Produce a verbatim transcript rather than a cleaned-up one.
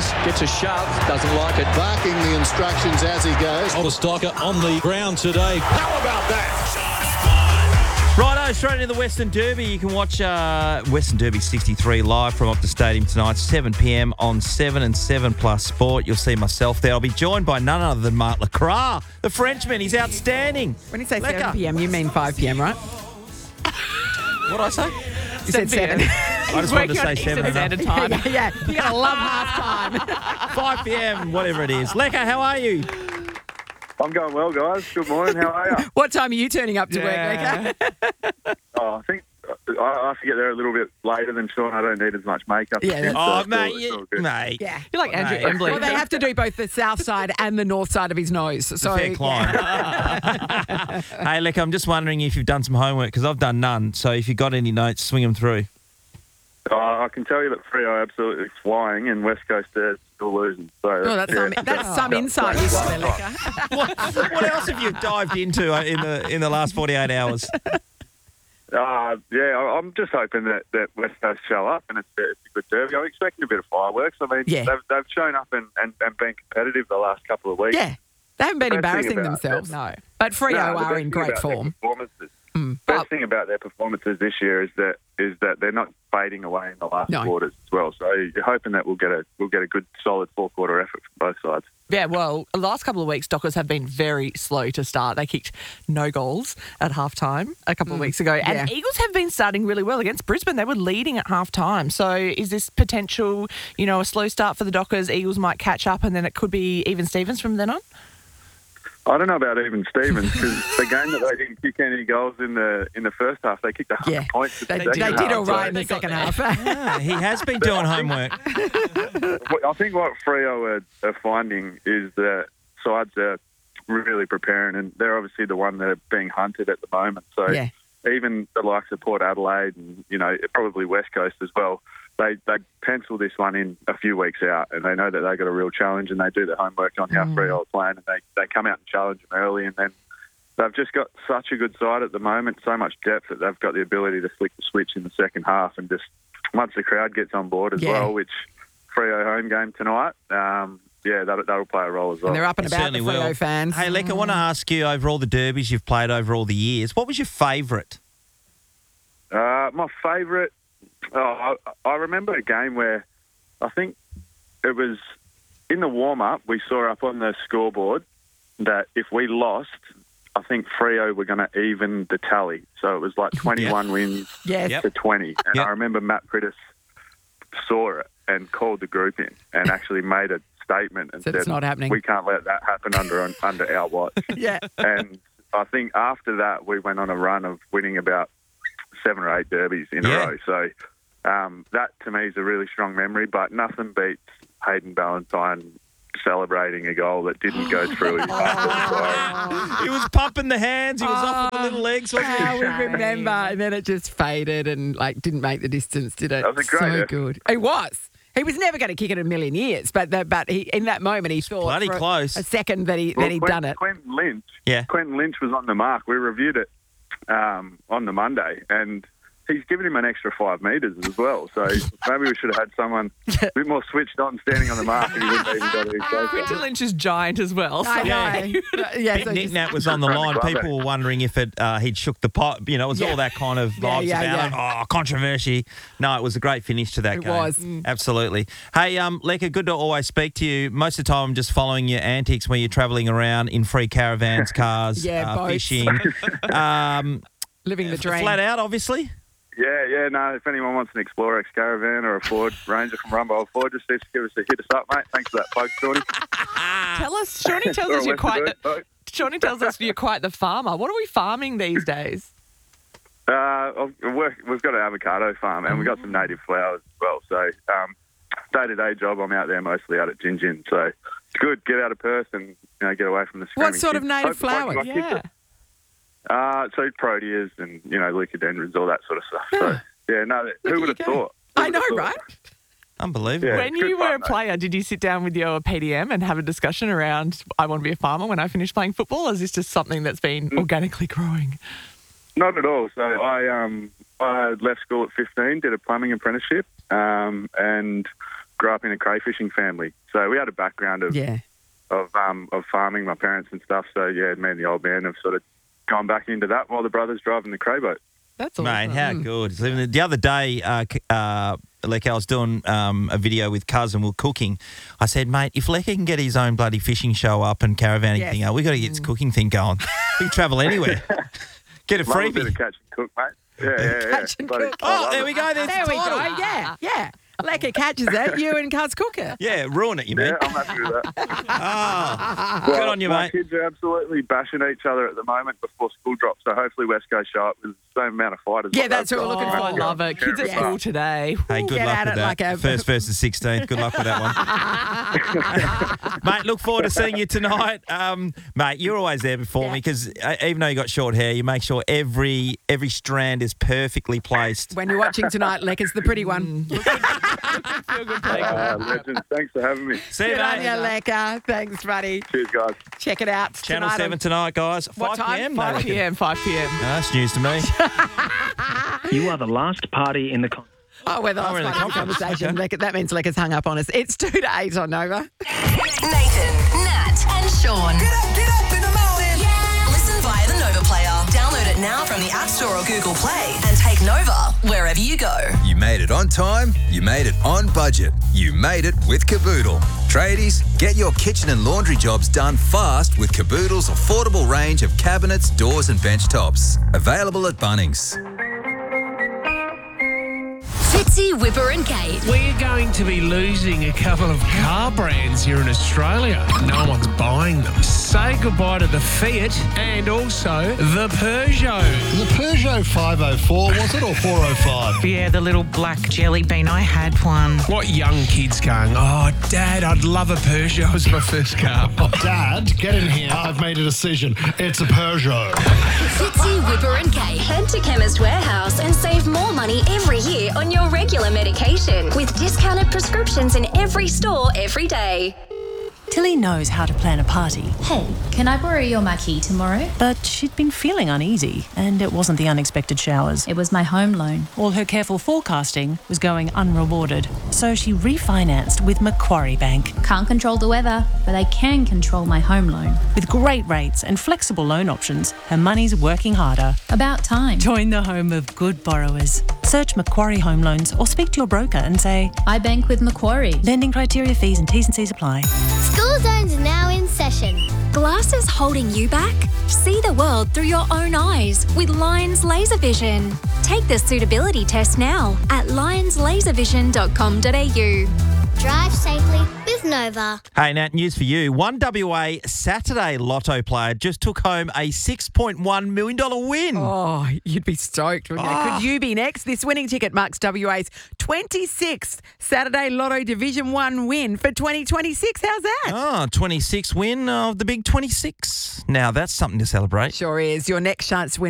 gets a shove, doesn't like it. Barking the instructions as he goes. Older Stocker on the ground today. How about that? Righto, straight into the Western Derby. You can watch uh, Western Derby sixty-three live from Optus Stadium tonight, seven p.m. on seven and seven Plus Sport. You'll see myself there. I'll be joined by none other than Mark Lacroix, the Frenchman. He's outstanding. When you say Lecker. seven p.m, you mean five p.m, right? What did I say? You said seven. I just wanted to say seven and Standard time. yeah, yeah. You're going to love half time. five p.m, whatever it is. Lecker, how are you? I'm going well, guys. Good morning. How are you? What time are you turning up to Yeah. work, Lecker? Oh, I think I, I have to get there a little bit later than Sean. I don't need as much makeup. Yeah, that's- Oh, So mate, it's all- it's all you, good. mate. Yeah. You're like Andrew Mate. Embley. Well, they have to do both the south side and the north side of his nose. So Fair climb. Hey, Lecker, I'm just wondering if you've done some homework, because I've done none. So if you've got any notes, swing them through. Oh, I can tell you that Freo are absolutely flying and West Coast are still losing. So Oh, that's yeah. some, that's some insight you got there, Lecker. What, what else have you dived into uh, in the in the last forty-eight hours? Uh, yeah, I- I'm just hoping that, that West Coast show up and it's, it's a good derby. I'm expecting a bit of fireworks. I mean, Yeah. they've, they've shown up and, and, and been competitive the last couple of weeks. Yeah. They haven't been The best thing embarrassing about themselves. No. But Freo No, the are best in thing great about their form. performances- Mm. Best Well, thing about their performances this year is that is that they're not fading away in the last No. quarters as well. So you're hoping that we'll get a we'll get a good solid four quarter effort from both sides. Yeah, well, the last couple of weeks, Dockers have been very slow to start. They kicked no goals at halftime a couple of weeks ago. And yeah. Eagles have been starting really well against Brisbane. They were leading at halftime. So is this potential, you know, a slow start for the Dockers? Eagles might catch up and then it could be even Stevens from then on? I don't know about even Stevens because the game that they didn't kick any goals in the in the first half, they kicked one hundred Yeah. points. in They, the they second did half. all right in So the second half. Ah, he has been doing homework. I think what Freo are, are finding is that sides are really preparing, and they're obviously the one that are being hunted at the moment. So Yeah. even the likes of Port Adelaide and, you know, probably West Coast as well, they they pencil this one in a few weeks out and they know that they've got a real challenge and they do their homework on how Freo are playing and they, they come out and challenge them early and then they've just got such a good side at the moment, so much depth that they've got the ability to flick the switch in the second half and just once the crowd gets on board as Yeah. well, which Freo home game tonight, um, yeah, that'll, that'll play a role as well. And they're up and It about, the certainly will. Freo fans. Hey, Lecker, I want to ask you, over all the derbies you've played over all the years, what was your favourite? Uh, my favourite, oh, I, I remember a game where I think it was in the warm-up, we saw up on the scoreboard that if we lost, I think Freo were going to even the tally. So it was like twenty-one wins Yes. Yep. to twenty. And Yep. I remember Matt Prittis saw it and called the group in and actually made a statement and Said said, it's not happening. we can't let that happen under under our watch. Yeah. And I think after that, we went on a run of winning about seven or eight derbies in Yeah. a row. So um, that, to me, is a really strong memory, but nothing beats Hayden Ballantyne celebrating a goal that didn't go through his He was pumping the hands. He was off with the little legs. Wasn't How he? we remember, and then it just faded and like didn't make the distance, did it? That was a great so effort. good. It was. He was never going to kick it in a million years, but that, but he in that moment he thought bloody for a- close. a second that he Well, that he'd Quent- done it. Quentin Lynch. Yeah. Quentin Lynch was on the mark. We reviewed it um, on the Monday, and he's given him an extra five metres as well. So maybe we should have had someone a bit more switched on standing on the mark, and he wouldn't have even got any closer. Quinton Lynch is giant as well. So I Yeah. know. yeah, so Nick just- Nat was on the line. Club, eh? People were wondering if it uh, he'd shook the pot. You know, it was Yeah. all that kind of Yeah, vibes yeah, about yeah. it. Oh, controversy. No, it was a great finish to that It game. was. Mm. Absolutely. Hey, um, Lecker, good to always speak to you. Most of the time I'm just following your antics when you're travelling around in free caravans, cars, Yeah, uh, boats. fishing. um, living the dream. flat out, obviously. Yeah, yeah, no, if anyone wants an Explorer X Caravan or a Ford Ranger from Rumbold Ford, just give us a hit us up, mate. Thanks for that plug, Shawnee. Tell us, Shawnee tells Or a us you're Western quite Bird the, boat. Shawnee tells us you're quite the farmer. What are we farming these days? Uh, I've- I've worked- we've got an avocado farm and we've got some native flowers as well. So um, day-to-day job, I'm out there mostly out at Gin Gin. So it's good. Get out of Perth and you know get away from the screaming What sort of kids. native Hope- flowers? like- like kids Yeah. Uh, so proteas and, you know, leucodendrons, all that sort of stuff. So, yeah, no, who would have go. thought? Who I would know, have thought? right? Unbelievable. Yeah. When good you were fun, a mate. player, did you sit down with your P D M and have a discussion around, I want to be a farmer when I finish playing football? Or is this just something that's been organically growing? Not at all. So I um I left school at fifteen, did a plumbing apprenticeship, um, and grew up in a crayfishing family, so we had a background of Yeah. of um, of farming, my parents and stuff. So yeah, me and the old man have sort of gone back into that while the brothers driving the cray boat. That's awesome. Mate, how good. So the other day, uh, c- uh, like I was doing um, a video with Cuz and we we're cooking. I said, mate, if Lecker can get his own bloody fishing show up and caravanning Yes. thing up, we got to get this cooking thing going. We can travel anywhere. Get a Love a bit freebie. of catch and cook, mate. Yeah, yeah, yeah. Catch and Bloody- cook. I Oh, love there it. we go. There's There the we go. title. Yeah, yeah. Lecker catches it. You and Cuz cook it. Yeah, ruin it, you mean? Yeah, I'm happy with that. Ah, Well, good on you, my mate. kids are absolutely bashing each other at the moment before school drops, so hopefully West Coast show up with the same amount of fighters. Yeah, like that's they've what we're got. looking Oh, I for. love it. Kids at Yeah. school today. Hey, good Get luck at with it that. like a- First versus sixteenth. Good luck with that one. Mate, look forward to seeing you tonight. Um, mate, you're always there before Yeah. me because uh, even though you got short hair, you make sure every every strand is perfectly placed. When you're watching tonight, Lecker's the pretty one. Uh, legend. Thanks for having me. See you, Good on you, mate. Lecker. Thanks, buddy. Cheers, guys. Check it out. Channel tonight seven on- tonight, guys. What five time? p.m. five No, five p.m. five p.m. No, that's news to me. You are the last party in the con- Oh, we're the Oh, we're in last the part of the conference. conversation. Okay. Lecker, that means Lecker's hung up on us. It's two to eight on Nova. Nathan, Nat, and Sean. Get up, get up in the morning. Yeah. Listen via the Nova Player. Download it now from the App Store or Google Play and take Nova wherever you go. You made it on time, you made it on budget, you made it with Caboodle. Tradies, get your kitchen and laundry jobs done fast with Caboodle's affordable range of cabinets, doors and bench tops. Available at Bunnings. Fitzy, Whipper and Kate. We're going to be losing a couple of car brands here in Australia. No one's buying them. Say goodbye to the Fiat and also the Peugeot. The Peugeot five oh four, was it, or four oh five? Yeah, the little black jelly bean. I had one. What young kids going, oh, Dad, I'd love a Peugeot as my first car. Dad, get in here. I've made a decision. It's a Peugeot. Fitzy, Whipper and Kate. Head to Chemist Warehouse and save more money every year on your regular medication with discounted prescriptions in every store every day. Tilly knows how to plan a party. Hey, can I borrow your marquee tomorrow? But she'd been feeling uneasy, and it wasn't the unexpected showers. It was my home loan. All her careful forecasting was going unrewarded. So she refinanced with Macquarie Bank. Can't control the weather, but I can control my home loan. With great rates and flexible loan options, her money's working harder. About time. Join the home of good borrowers. Search Macquarie Home Loans or speak to your broker and say, I bank with Macquarie. Lending criteria, fees and T's and C's apply. School Zone's now in session. Glasses holding you back? See the world through your own eyes with Lions Laser Vision. Take the suitability test now at lions laser vision dot com dot a u. Drive safely with Nova. Hey, Nat, news for you. One W A Saturday Lotto player just took home a six point one million dollars win. Oh, you'd be stoked, wouldn't you? Oh. Could you be next? This winning ticket marks W A's twenty-sixth Saturday Lotto Division one win for twenty twenty-six. How's that? Oh, twenty-six win of the big twenty-six. Now, that's something to celebrate. Sure is. Your next chance to win